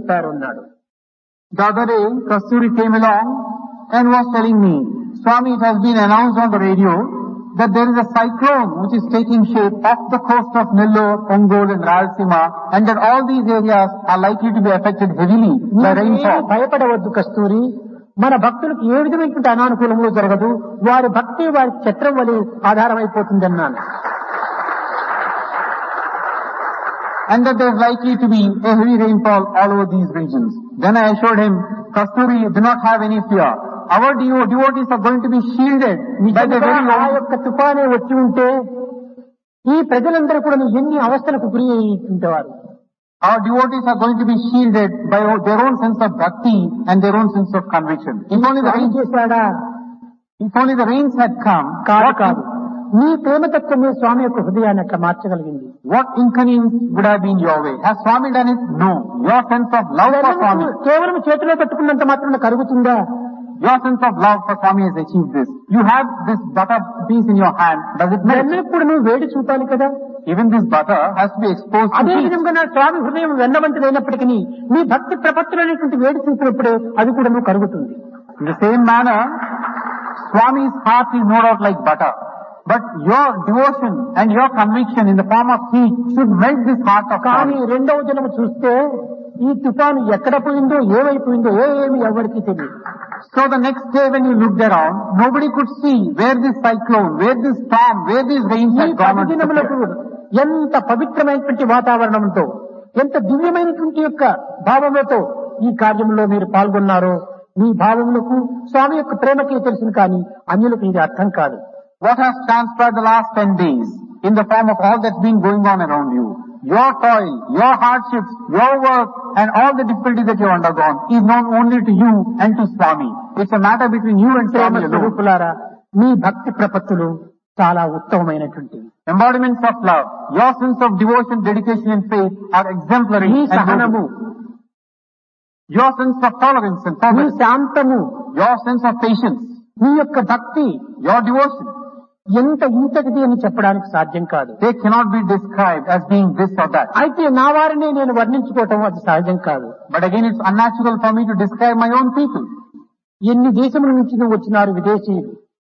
చెప్పారు అన్నాడు. The other day, Kasturi came along and was telling me, Swami, it has been announced on the radio that there is a cyclone which is taking shape off the coast of Nellore, Ongole and Rayalaseema, and that all these areas are likely to be affected heavily by rainfall. భయపడవద్దు కస్తూరి, మన భక్తులకు ఏ విధమైనటువంటి అనానుకూలంలో జరగదు, వారి భక్తి వారి ఛత్రం వలె ఆధారమైపోతుంది అన్నాను. And that there is likely to be a heavy rainfall all over these regions. Then I assured him, Kasturi, do not have any fear. Our devotees are going to be shielded by the very ఆ యొక్క తుఫానే వచ్చి ఉంటే ఈ ప్రజలందరూ కూడా ఎన్ని అవస్థలకు గురి అయ్యేవారు. Our devotees are going to be shielded by their own sense of bhakti and their own sense of conviction. If only the rains had come, కాదు నీ ప్రేమతత్వమే స్వామి యొక్క హృదయాన్ని అట్లా మార్చగలిగింది. what inconvenience would have been your way? Has Swami done it? No. Your sense of love for Swami. కేవలం చేతిలో పెట్టుకున్నంత మాత్రం కరుగుతుందా? Your sense of love for Swami has achieved this. You have this butter piece in your hand. Does it melt? ఎప్పుడు నువ్వు వేడి చూపాలి కదా. Even this butter has to be exposed to అదే heat. విధంగా నా స్వామి హృదయం వెన్నవంతులైనప్పటికీ నీ భక్తి ప్రపత్తులైనటువంటి వేడి చూపినప్పుడే అది కూడా నువ్వు కరుగుతుంది. In the same manner, Swami's heart is no doubt like butter. But your devotion and your conviction in the form of heat should melt this heart of కానీ Swami. రెండవ జన్మ చూస్తే ఈ తుఫాను ఎక్కడ పోయిందో ఏమైపోయిందో ఏమి ఎవరికి తెలియదు. So the next day when you looked around, nobody could see where this cyclone, where this storm, where these rains ఈ had gone. 10 దినములకు ఎంత పవిత్రమైనటువంటి వాతావరణంతో ఎంత దివ్యమైనటువంటి యొక్క భావములతో ఈ కార్యంలో మీరు పాల్గొన్నారో మీ భావములకు స్వామి యొక్క ప్రేమకే తెలుసును కానీ అన్యులకు ఇది అర్థం కాదు. What has transpired the last 10 days in the form of all that's been going on around you, your toil, your hardships, your work and all the difficulties that you have undergone is known only to you and to Swami. It's a matter between you and Swami alone. స్వరూపులారా, మీ భక్తి ప్రపత్తులు చాలా ఉత్తమమైనటువంటివి. Embodiments of love, your sense of devotion, dedication and faith are exemplary. Me and సహనము, noble. Your sense of tolerance and me forbearance, శాంతము, your sense of patience, మీ యొక్క భక్తి your devotion, ఇంతటిది అని చెప్పడానికి సాధ్యం కాదు. they cannot be described as being this or that. అయితే నా వారిని నేను వర్ణించుకోవటం అది సహజం కాదు. But again, it's unnatural for me to describe my own people. ఎన్ని దేశముల నుంచి వచ్చినారు విదేశీయులు,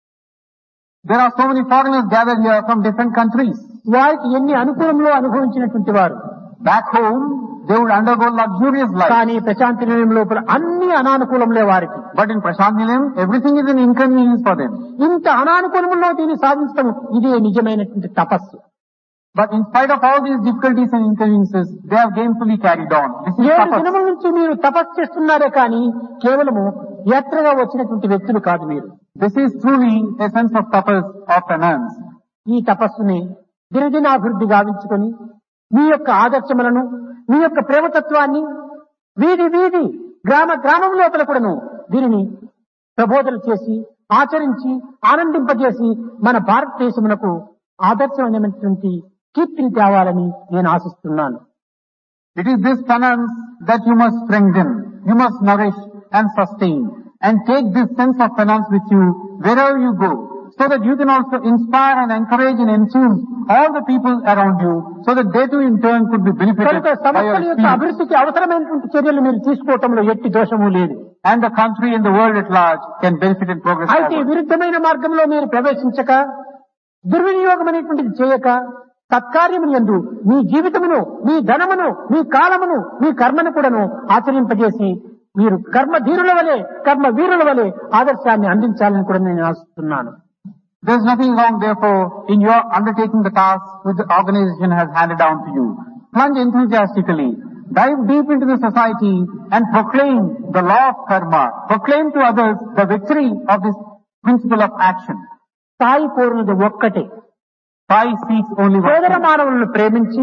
There are so many foreigners gathered here from different countries. వారికి ఎన్ని అనుకూలంలో అనుభవించినటువంటి వారు. Back home, they would undergo luxurious life. కానీ ప్రశాంతి నిలయం లోపల అన్ని అనానుకూలంలే వారికి. But in Prashant Nilayam, everything is an inconvenience for them. ఇంత అనానుకూలంలో దీన్ని సాధించడం ఇదే నిజమైనటువంటి తపస్సు. But in spite of all these difficulties and inconveniences, they have gainfully carried on. This is 7 tapas. దినముల నుంచి మీరు తపస్సు చేస్తున్నారే కానీ కేవలము యాత్రగా వచ్చినటువంటి వ్యక్తులు కాదు మీరు. This is truly a sense of tapas or penance. ఈ తపస్సుని దినదినాభివృద్ధి గావించుకొని మీ యొక్క ఆదర్శములను మీ యొక్క ప్రేమతత్వాన్ని వీధి వీధి గ్రామ గ్రామం లోపల కూడాను దీనిని ప్రబోధన చేసి ఆచరించి ఆనందింపజేసి మన భారతదేశమునకు ఆదర్శమైనటువంటి కీర్తిని తేవాలని నేను ఆశిస్తున్నాను. It is this penance that you must strengthen, you must nourish and sustain, and take this sense of penance with you wherever you go, so that you can also inspire and encourage and enthuse all the people around you, so that they too in turn could be benefited కనుక by your సమస్యల యొక్క experience. అభివృద్ధికి అవసరమైనటువంటి చర్యలు మీరు తీసుకోవటంలో ఎట్టి దోషము లేదు. And the country and the world at large can benefit and progress. అయితే forward. విరుద్ధమైన మార్గంలో మీరు ప్రవేశించక దుర్వినియోగమైనటువంటిది చేయక సత్కార్యములు యందు మీ జీవితమును మీ ధనమును మీ కాలమును మీ కర్మను కూడాను ఆచరింపజేసి మీరు కర్మ ధీరుల వలె కర్మ వీరుల వలె ఆదర్శాన్ని అందించాలని కూడా నేను ఆశిస్తున్నాను. There is nothing wrong, therefore, in your undertaking the task which the organization has handed down to you. Plunge enthusiastically, dive deep into the society and proclaim the law of karma. Proclaim to others the victory of this principle of action. స్థాయి కోరినది ఒక్కటే, Sai seeks only one సోదర thing, మానవులను ప్రేమించి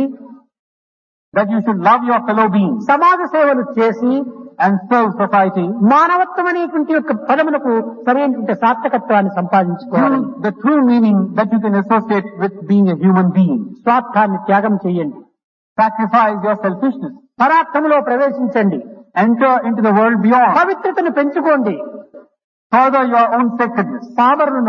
that you should love your fellow beings సమాజ సేవలు చేసి and serve society. మానవత్వం అనేటువంటి యొక్క పదమునకు సరైనటువంటి సార్థకత్వాన్ని సంపాదించుకోవాలి. The true meaning that you can associate with being a human being. స్వార్థాన్ని త్యాగం చేయండి, Sacrifice your selfishness. పరార్థములో ప్రవేశించండి, Enter into the world beyond. పవిత్రతను పెంచుకోండి, Further your own sacredness. పామరులను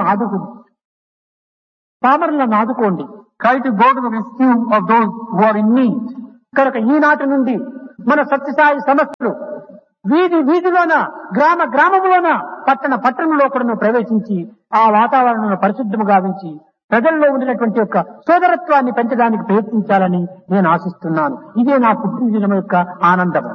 ఆదుకోండి. Try to go to the rescue of those who are in need. కనుక ఈనాటి నుండి మన సత్యసాయి సంస్థలు వీధి వీధిలోన గ్రామ గ్రామములోన పట్టణంలో కూడా ప్రవేశించి ఆ వాతావరణాన్ని పరిశుద్ధము గావించి ప్రజల్లో ఉండినటువంటి యొక్క సోదరత్వాన్ని పెంచడానికి ప్రయత్నించాలని నేను ఆశిస్తున్నాను. ఇదే నా పుట్టినదినం యొక్క ఆనందము.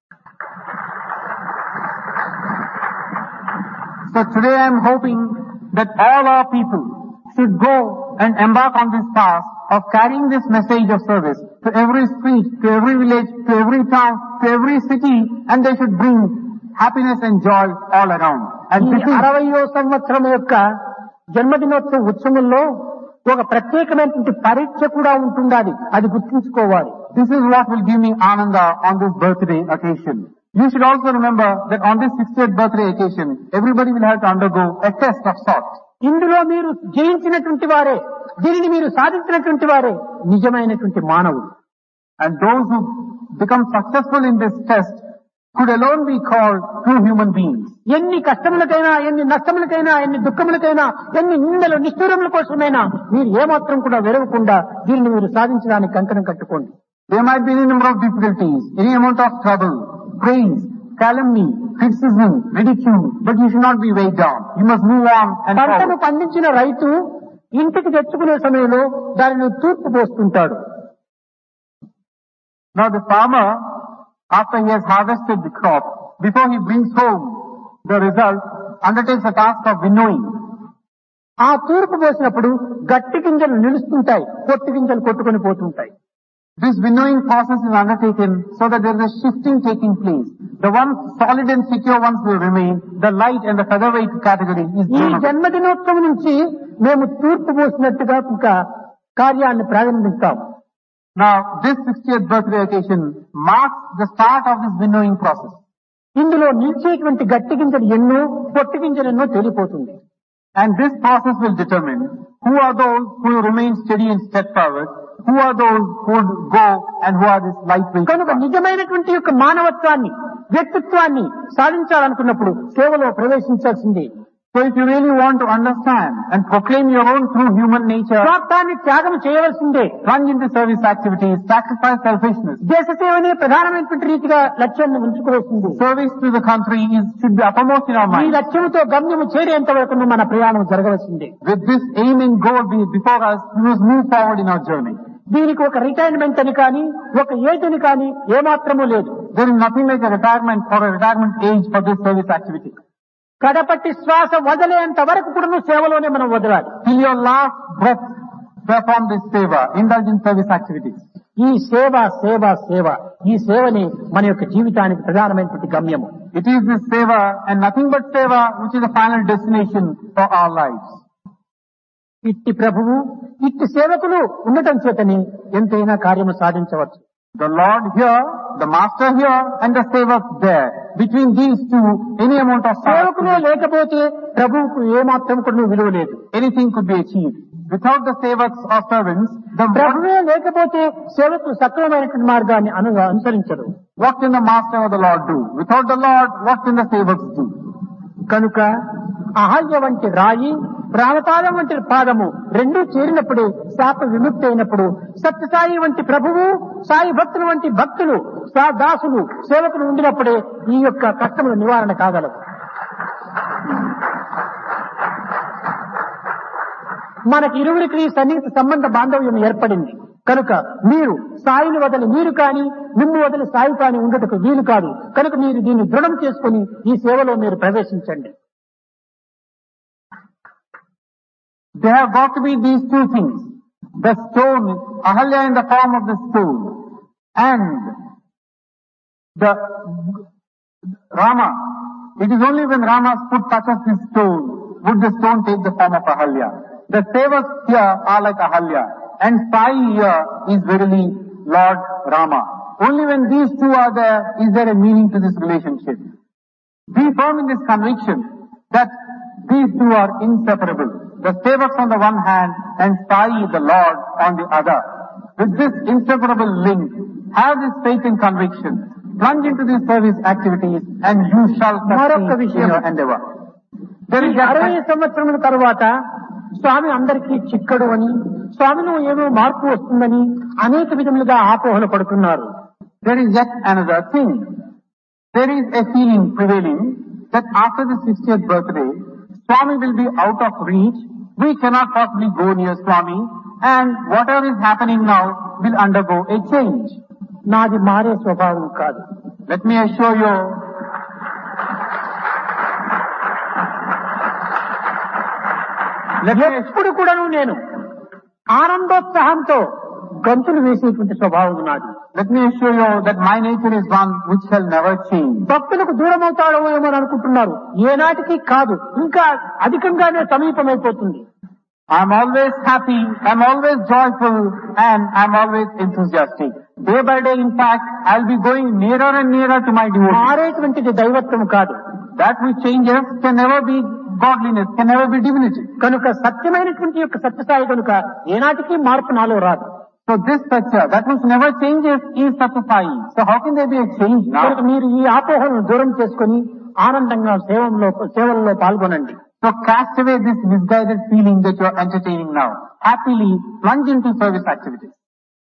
So today I am hoping that all our people should go and embark on this task of carrying this message of service to every street, to every village, to every town, to every city, and they should bring happiness and joy all around. And ఈ 60వ సంవత్సరం యొక్క జన్మదినోత్సవ ఉత్సవంలో ఒక ప్రత్యేకమైనటువంటి పరీక్ష కూడా ఉంటుండాలి. అది గుర్తుంచుకోవాలి. This is what will give me ananda on this birthday occasion. You should also remember that on this 60th birthday occasion, everybody will have to undergo a test of sorts. ఇందులో మీరు జయించినటువంటి వారే, దీనిని మీరు సాధించినటువంటి వారే నిజమైనటువంటి మానవుడు. And those who become successful in this test could alone be called true human beings. ఎన్ని కష్టములకైనా, ఎన్ని నష్టములకైనా, ఎన్ని దుఃఖములకైనా, ఎన్ని నిందలు నిష్ఠూరముల కోసమైనా మీరు ఏమాత్రం కూడా వెరవకుండా దీనిని మీరు సాధించడానికి కంకణం కట్టుకోండి. There might be any number of difficulties, any amount of trouble, praise, calumny, criticism, ridicule, but you should not be weighed down. You must move on and పంటను forward. పండించిన రైతు ఇంటికి తెచ్చుకునే సమయంలో దానిని తూర్పు పోస్తుంటాడు. Now the farmer, after he has harvested the crop, before he brings home the result, undertakes the task of winnowing. ఆ తూర్పు పోసినప్పుడు గట్టి గింజలు నిలుస్తుంటాయి, పొట్టు గింజలు కొట్టుకొని పోతుంటాయి. This winnowing process is undertaken so that there is a shifting taking place. The ones solid and secure ones will remain. The light and the featherweight category is ఈ blown away. జన్మదినోత్సవం నుంచి మేము తూర్పు పోసినట్టుగా ఇంకా కార్యాన్ని ప్రారంభిస్తాం. Now this 60th birthday occasion marks the start of this winnowing process. ఇందులో నిలిచేటువంటి గట్టి గింజలు ఎన్నో, పొట్టు గింజలు ఎన్నో తేలిపోతుంది. And this process will determine who are those who remain steady and steadfast, who are those who go and who are this lightweight. కనుక నిజమైనటువంటి యొక్క మానవత్వాన్ని, వ్యక్తిత్వాన్ని సాధించాలనుకున్నప్పుడు సేవలో ప్రవేశించాల్సిందే. So if you really want to understand and proclaim your own true human nature, స్వార్థాన్ని త్యాగం చేయవలసిందే. plunge into service activities, sacrifice selfishness. దేశ సేవనే ప్రధానమైనటువంటి రీతిగా లక్ష్యాన్ని ఉంచుకోవాల్సింది. Service to the country should be uppermost in our ఈ mind. లక్ష్యంతో గమ్యము చేరేంత వరకు మన ప్రయాణం జరగవలసిందే. With this aim and goal before us, we must move forward in our journey. దీనికి ఒక రిటైర్మెంట్ అని కానీ, ఒక ఏజ్ అని కానీ ఏమాత్రమూ లేదు. There is nothing like a retirement or a retirement age for this service activity. కడపట్టి శ్వాస వదిలేంత వరకు కూడా సేవలోనే మనం వదలాలి. Till your last breath, perform this seva, indulge in service activities. ఈ సేవ సేవ సేవ, ఈ సేవని మన యొక్క జీవితానికి ప్రధానమైనటువంటి గమ్యము. It is this seva and nothing but seva which is the final destination for our lives. ఇట్టి ప్రభువు, ఇట్టి సేవకులు ఉండటం చేతని ఎంతైనా కార్యము సాధించవచ్చు. The Lord here, the Master here, and the Sevak there. Between these two, any amount of సేవకులే లేకపోతే ప్రభువుకు ఏమాత్రం కూడా విలువ లేదు. anything could be achieved. Without the Sevaks or servants, ప్రభువే లేకపోతే సేవకు సక్రమమైనటువంటి మార్గాన్ని అనుసరించరు. what can the Master or the Lord do? Without the Lord, what can the Sevaks do? కనుక అహల్య వంటి రాయి, ప్రాణపాదం వంటి పాదము రెండూ చేరినప్పుడు, శాప విముక్తి అయినప్పుడు, సత్యసాయి వంటి ప్రభువు, సాయి భక్తులు వంటి భక్తులు, దాసులు, సేవకులు ఉండినప్పుడే ఈ యొక్క కష్టముల నివారణ కాగలవు. మనకి ఇరువురికి సన్నిహిత సంబంధ బాంధవ్యం ఏర్పడింది. కనుక మీరు సాయిని వదిలి మీరు కానీ, మిమ్ము వదిలి సాయి కానీ ఉండటకు వీలు కాదు. కనుక మీరు దీన్ని దృఢం చేసుకుని ఈ సేవలో మీరు ప్రవేశించండి. There have got to be these two things. The stone, Ahalya in the form of the stone, and the Rama. It is only when Rama's foot touches this stone would the stone take the form of Ahalya. The Sevaks here are like Ahalya, and Sai here is verily Lord Rama. Only when these two are there is there a meaning to this relationship. Be firm in this conviction that these two are inseparable. The Sevaks on the one hand and Sai, the Lord, on the other. With this inseparable link, have this faith and conviction. Plunge into these service activities and you shall succeed in your endeavor. There is 60 సంవత్సరముల తరువాత స్వామి అందరికీ చిక్కడు అని, స్వామిలో ఏమో మార్పు వస్తుందని అనేక విధములుగా ఆపోహలు పడుతున్నారు. There is yet another thing. There is a feeling prevailing that after the 60th birthday, Swami will be out of reach. We cannot possibly go near Swami, and whatever is happening now will undergo a change. నాది మారే స్వభావం కాదు. Let me assure you, ఎప్పుడు కూడాను నేను ఆనందోత్సాహంతో గంతులు వేసేటువంటి స్వభావం నాది. let me assure you that my nature is one which shall never change. భక్తులకు దూరం అవుతాడో ఏమో అనుకుంటున్నారు. ఏనాటికి కాదు, ఇంకా అధికంగానే సమీపమైపోతుంది. I'm always happy, I'm always joyful, and I'm always enthusiastic. Day by day, in fact, I'll be going nearer and nearer to my devotee. మారేటువంటిది దైవత్వం కాదు. That which changes can never be godliness, can never be divinity. కనుక సత్యమైనటువంటి యొక్క సత్యసాయి కనుక ఏనాటికి మార్పు నాలో రాదు. So this Satya, that which never changes, is Satya Sai. So how can there be a change now? కనుక మీరు ఈ ఆపోహలను దూరం చేసుకొని ఆనందంగా సేవల్లో పాల్గొనండి. So cast away this misguided feeling that you are entertaining now. Happily plunge into service activities.